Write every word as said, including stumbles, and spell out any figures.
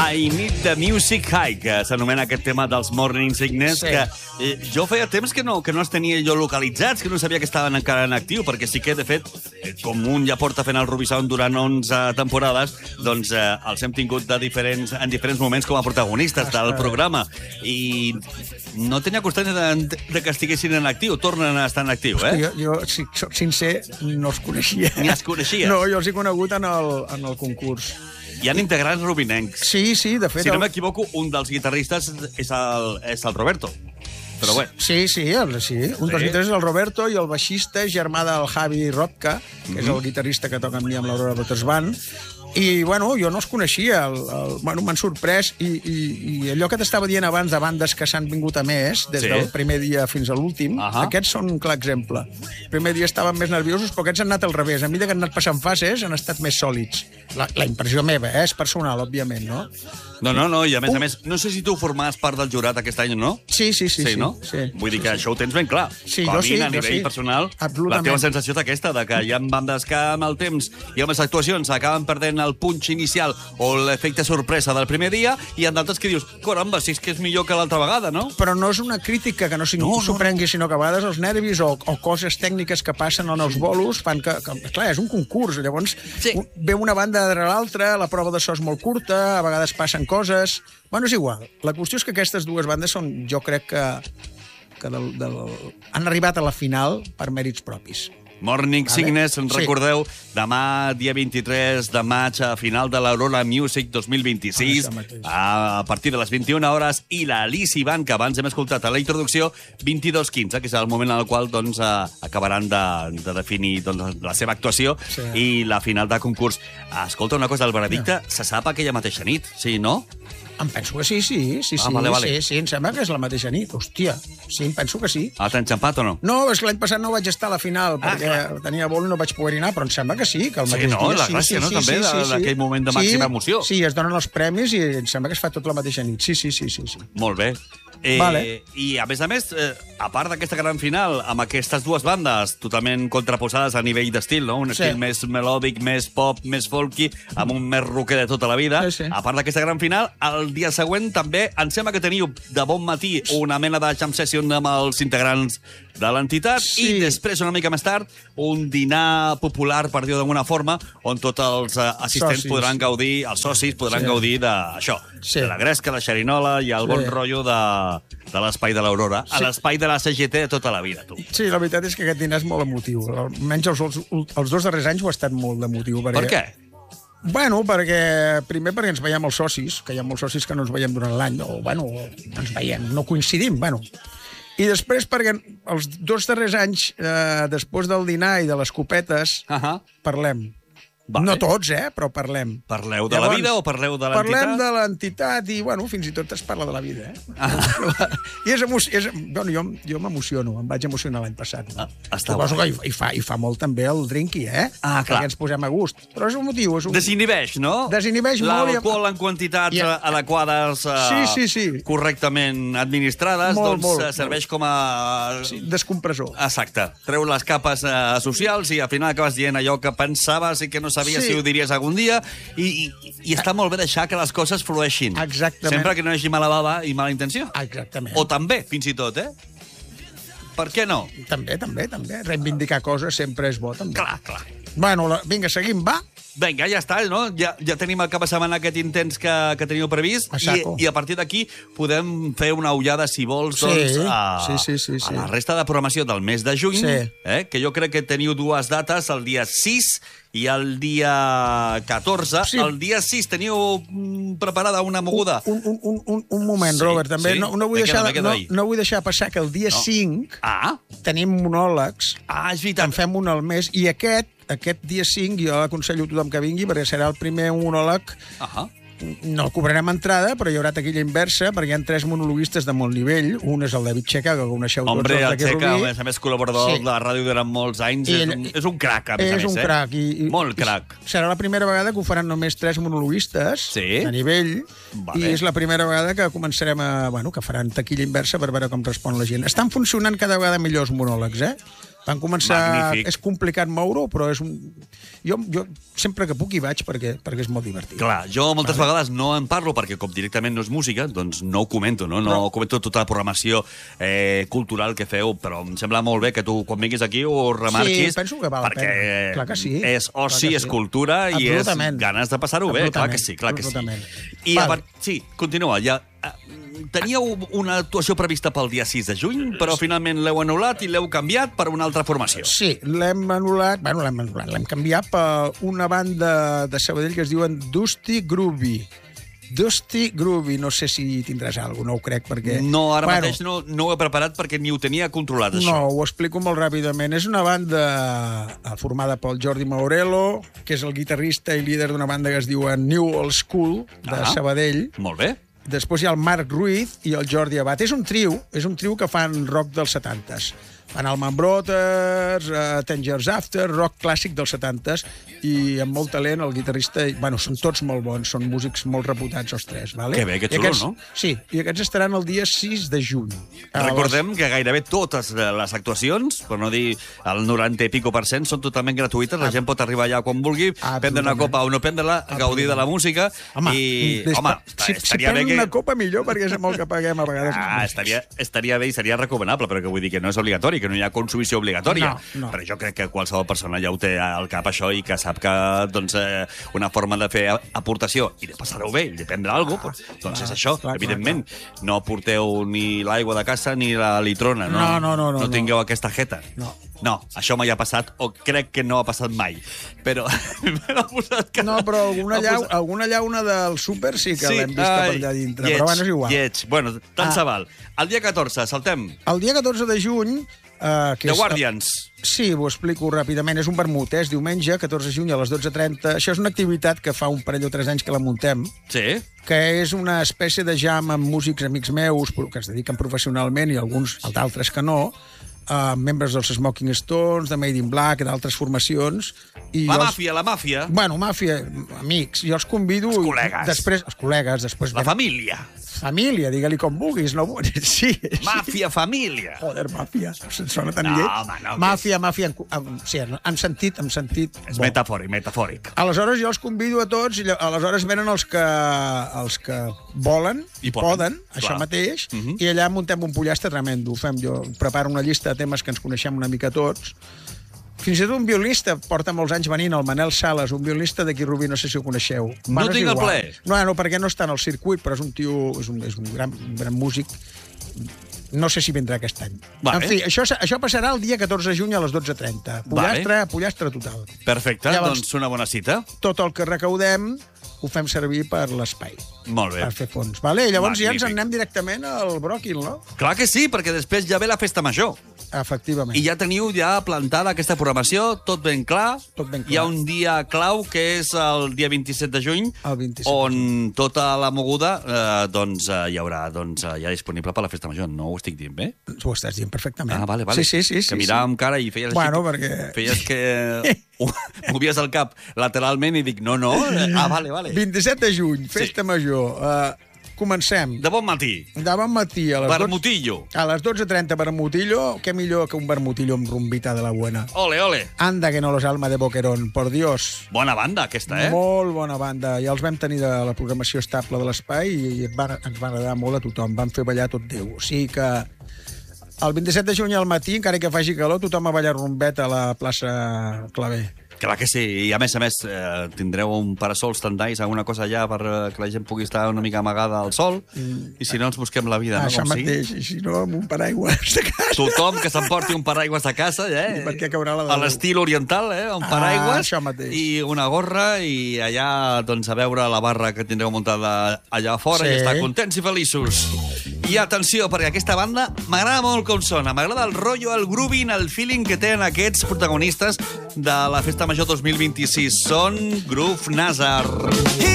I Need the Music High, que s'anomena aquest tema dels Morning Sickness, sí. que eh, jo feia temps que no, que no els tenia jo localitzats, que no sabia que estaven encara en actiu, perquè sí que, de fet, eh, com un ja porta fent el Rubisound durant onze temporades, doncs eh, els hem tingut de diferents, en diferents moments com a protagonistes del programa. I no tenia constància de, de que estiguessin en actiu. Tornen a estar en actiu, eh? Jo, jo si soc sincer, no els coneixia. Ni els coneixies? No, jo els he conegut en el, en el concurs. Hi ha integrants rubinencs. Sí, sí, de fet... Si no m'equivoco, un dels guitarristes és el, és el Roberto. Però bé. Sí, sí, el, sí. Un dels guitarristes és el Roberto i el baixista, germà del Javi Robka, que mm-hmm. és el guitarrista que toca amb mi amb l'Aurora Brothers Band. I, bueno, jo no els coneixia. El, el, bueno, m'han sorprès. I, i, I allò que t'estava dient abans de bandes que s'han vingut a més, des sí. del primer dia fins a l'últim, uh -huh. aquests són un clar exemple. El primer dia estaven més nerviosos, però aquests han anat al revés. A mesura que han anat passant fases, han estat més sòlids. La, la impressió meva, eh? És personal, òbviament, no? No, no, no, i a més uh. a més, no sé si tu formaves part del jurat aquest any o no. Sí, sí, sí. Sí, sí no? Sí, Vull dir sí, que sí. això ho tens ben clar. Sí, Com jo a mi, sí, a nivell sí. personal, la teva sensació és aquesta, de que hi ha bandes que amb el temps i amb les actuacions acaben perdent el punx inicial o l'efecte sorpresa del primer dia, i hi ha d'altres que dius, caramba, si és que és millor que l'altra vegada, no? Però no és una crítica que no s'ho no, no, prengui, sinó que a vegades els nervis o, o coses tècniques que passen en els bolos fan que, que clar, és un concurs, llavors sí. ve una banda darrere l'altra, la prova de so és molt curta, a vegades passen coses... Bueno, és igual. La qüestió és que aquestes dues bandes són, jo crec que, que del, del, han arribat a la final per mèrits propis. Morning vale. Sickness, en sí. recordeu, demà, dia vint-i-tres de maig, a final de l'Aurora Music dos mil vint-i-sis, ah, a partir de les vint-i-una hores, i la Lisi Band, que abans hem escoltat a la introducció, vint-i-dos quinze, que és el moment en el qual doncs, acabaran de, de definir doncs, la seva actuació sí. i la final de concurs. Escolta, una cosa, el veredicte no. se sap aquella mateixa nit, sí, no? Em penso que sí, sí, sí, ah, vale, vale. sí, sí, em sembla que és la mateixa nit. Hòstia, sí, em penso que sí. Ah, t'ha enxampat o no? No, és que l'any passat no vaig estar a la final, ah, perquè clar. tenia vol i no vaig poder anar, però em sembla que sí, que el mateix sí, no, dia... La gràcia, sí, no, sí, també, sí, sí, d'aquell sí. moment de màxima sí, emoció. Sí, es donen els premis i em sembla que es fa tot la mateixa nit. Sí, sí, sí, sí. sí. Molt bé. Eh, vale. I, a més a més, eh, a part d'aquesta gran final, amb aquestes dues bandes totalment contraposades a nivell d'estil, no? Un sí. estil més melòdic, més pop, més folky, amb un més rocker de tota la vida. Sí, sí. A part d'aquesta gran final, el dia següent també em sembla que teniu de bon matí una mena de jam session amb els integrants de l'entitat sí. i després, una mica més tard, un dinar popular, per dir-ho d'alguna forma, on tots els uh, assistents socis. podran gaudir, els socis podran sí. gaudir d'això, sí. de la gresca, la xerinola i el sí. bon rotllo de, de l'espai de l'Aurora, sí. a l'espai de la C G T de tota la vida, tu. Sí, la veritat és que aquest dinar és molt emotiu. Almenys els, els, els dos darrers anys ho ha estat molt emotiu. Perquè... Per què? Bueno, perquè, primer perquè ens veiem els socis, que hi ha molts socis que no ens veiem durant l'any, o, bueno, no ens veiem, no coincidim, bueno. I després perquè els dos darrers anys, eh, després del dinar i de les copetes, uh -huh. parlem. Vale. No tots, eh, però parlem. Parleu de Llavors, la vida o parleu de l'entitat? Parlem de l'entitat i, bueno, fins i tot es parla de la vida, eh? Ah. I és emoció... És, bueno, jo, jo m'emociono, em vaig emocionar l'any passat. No? Ah, està bé. Que hi, fa, hi fa molt també el drinky, eh? Ah, clar. Perquè ens posem a gust. Però és un motiu. És un... Desinhibeix, no? Desinhibeix molt. L'alcohol en quantitats I... adequades, uh, sí, sí, sí. correctament administrades, molt, doncs molt, serveix molt. com a... Sí, descompressor. Exacte. Treu les capes uh, socials i al final acabes dient allò que pensaves i que no sabies sí. si ho diries algun dia, i, i, i està molt bé deixar que les coses flueixin. Exactament. Sempre que no hi hagi mala bava i mala intenció. Exactament. O també, fins i tot, eh? Per què no? També, també, també. Reivindicar coses sempre és bo, també. Clar, clar. Bueno, la, vinga, seguim, va? Vinga, ja està, no? Ja, ja tenim el cap de setmana aquest intens que, que teníeu previst i, i a partir d'aquí podem fer una ullada, si vols, doncs, sí, a, sí, sí, sí, sí. a la resta de programació del mes de juny, sí. eh? Que jo crec que teniu dues dates, el dia sis i el dia catorze. Sí. El dia sis teniu mm, preparada una moguda. Un, un, un, un, un moment, sí, Robert, també. Sí? No, no, vull deixar, queda, no, no vull deixar passar que el dia no. cinc ah. tenim monòlegs. Ah, és veritat. En fem un al mes, i aquest Aquest dia cinc jo aconsello a tothom que vingui perquè serà el primer monòleg. Uh -huh. No cobrarem entrada, però hi haurà taquilla inversa perquè hi ha tres monologuistes de molt nivell. Un és el David Checa, que coneixeu tots. Hombre, el Checa, a més a més col·laborador sí. de la ràdio durant molts anys. És un, és un crac, a més és a més. És un eh? crac. I, i, molt crac. Serà la primera vegada que ho faran només tres monologuistes sí. de nivell. Vale. I és la primera vegada que començarem a... Bueno, que faran taquilla inversa per veure com respon la gent. Estan funcionant cada vegada millor els monòlegs, eh? Van començar... Magnífic. És complicat moure-ho, però és un... Jo, jo sempre que puc hi vaig perquè, perquè és molt divertit. Clar, jo moltes vale. vegades no en parlo perquè com directament no és música, doncs no ho comento, no? No però... comento tota la programació eh, cultural que feu, però em sembla molt bé que tu quan vinguis aquí ho remarquis. Sí, penso que val la perquè pena. Clar que sí. És oci, és sí. cultura i és ganes de passar-ho bé. Clar que sí, clar que sí. I vale. a... Sí, continua. Ja... Teníeu una actuació prevista pel dia sis de juny, però finalment l'heu anul·lat i l'heu canviat per una altra formació. Sí, l'hem anul·lat, bueno, l'hem anul·lat, l'hem canviat per una banda de Sabadell que es diuen Dusty Groovy. Dusty Groovy, no sé si tindràs alguna cosa, no ho crec, perquè... No, ara bueno, mateix no, no ho he preparat perquè ni ho tenia controlat, això. No, ho explico molt ràpidament. És una banda formada pel Jordi Maurelo, que és el guitarrista i líder d'una banda que es diu New Old School, de ah, Sabadell. Molt bé. Després hi ha el Marc Ruiz i el Jordi Abad. És un trio, és un trio que fan rock dels setantes. Fan Allman Brothers, uh, Ten Years After, rock clàssic dels setantes, i amb molt talent el guitarrista... Bueno, són tots molt bons, són músics molt reputats els tres, vale? Que bé, que xulo, aquests, no? Sí, i aquests estaran el dia sis de juny. Recordem les... que gairebé totes les actuacions, per no dir el noranta i pico per cent, són totalment gratuïtes, la ah, gent pot arribar allà quan vulgui, prendre una copa o no prendre-la, gaudir de la música, home, i... Des... Home, si, estaria si bé que... una copa millor, perquè és molt que paguem a vegades. Ah, estaria, estaria bé i seria recomanable, però que vull dir que no és obligatori, que no hi ha consumició obligatòria. No, no. Però jo crec que qualsevol persona ja ho té al cap, això, i que sap que doncs, eh, una forma de fer aportació i de passar-ho bé i de prendre alguna cosa, ah, doncs clar, és això, clar, evidentment. Clar, clar. No porteu ni l'aigua de casa ni la litrona, no? No, no, no. No, no tingueu no. aquesta jeta. No. No, això mai ha passat, o crec que no ha passat mai. Però... no, però alguna, llau, alguna llauna del súper sí que sí, l'hem vista per allà dintre, lleig, però bueno, és igual. Lleig. Bueno, tant ah. se val. El dia catorze, saltem. El dia catorze de juny... Uh, que The és, Guardians. Uh, sí, ho explico ràpidament. És un vermut, eh? És diumenge, catorze de juny, a les dotze trenta. Això és una activitat que fa un parell o tres anys que la muntem. Sí. Que és una espècie de jam amb músics amics meus que es dediquen professionalment i alguns d'altres que no, uh, membres dels Smoking Stones, de Made in Black, d'altres formacions. I la els... màfia, la màfia. Bueno, màfia, amics. Jo els convido... Els col·legues. Després, els col·legues. Després la família. Família, digue-li com vulguis. No? Sí, màfia, sí. família. Joder, màfia. Se'n sona tan no, lleig. Home, no, màfia, màfia. En, en, sí, en sentit, en sentit... És bo. metafòric, metafòric. Aleshores jo els convido a tots, i aleshores venen els que, els que volen, i poden, poden això clar. mateix, uh -huh. i allà muntem un pollastre tremendo. Fem, jo preparo una llista de temes que ens coneixem una mica tots. Fins i tot un violinista, porta molts anys venint, el Manel Sales, un violinista d'aquí Rubí, no sé si ho coneixeu. No bueno, tinc el plaer. No, no, perquè no està en el circuit, però és un tio, és un, és un, gran, un gran músic. No sé si vindrà aquest any. Vale. En fi, això, això passarà el dia catorze de juny a les dotze trenta. Pollastre, vale. pollastre total. Perfecte, Llavors, doncs una bona cita. Tot el que recaudem ho fem servir per l'espai. Molt bé. Per fer fons. Vale? Llavors Magnífic. ja ens en anem directament al bròquil, no? Clar que sí, perquè després ja ve la festa major. Efectivament. I ja teniu ja plantada aquesta programació, tot ben clar. Tot ben clar. Hi ha un dia clau, que és el dia vint-i-set de juny, el vint-i-set on tota la moguda eh, doncs, eh, hi haurà doncs, eh, ja disponible per la festa major. No ho estic dient bé? Ho estàs dient perfectament. Ah, vale, vale. Sí, sí, sí. Que sí, miràvem sí. cara i feies bueno, així. perquè... Feies que... movies el cap lateralment i dic, no, no. Ah, vale, vale. vint-i-set de juny, festa sí. major. Uh, Comencem. De bon matí. De bon matí. A les vermutillo. dotze, a les dotze trenta, vermutillo. Què millor que un vermutillo amb rumbita de la buena. Ole, ole. Anda, que no los alma de Boquerón, por Dios. Bona banda, aquesta, eh? Molt bona banda. Ja els vam tenir de la programació estable de l'espai i ens van, ens van agradar molt a tothom. Van fer ballar tot Déu. O sigui que el vint-i-set de juny al matí, encara que faci calor, tothom a ballar rumbet a la plaça Claver. Clar que sí, i a més a més eh, tindreu un parasol stand-by, alguna cosa allà per eh, que la gent pugui estar una mica amagada al sol, mm. i si no ens busquem la vida, ah, no? Això mateix, i si no, amb un paraigües de casa. Tothom que s'emporti un paraigües de casa, eh? I per què caurà la de... A l'estil oriental, eh? Un paraigües, ah, això mateix. I una gorra, i allà, doncs, a veure la barra que tindreu muntada allà fora, sí. I estar contents i feliços. I atenció, perquè aquesta banda m'agrada molt com sona. M'agrada el rotllo, el grooving, el feeling que tenen aquests protagonistes de la Festa Major dos mil vint-i-sis. Són Groove Nazar.